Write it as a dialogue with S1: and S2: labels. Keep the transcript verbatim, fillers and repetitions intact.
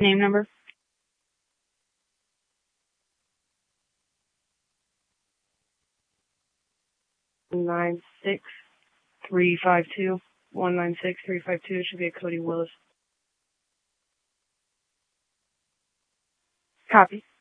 S1: name number? Nine six three five two one nine six three five two. It should be a Cody Willis. Copy.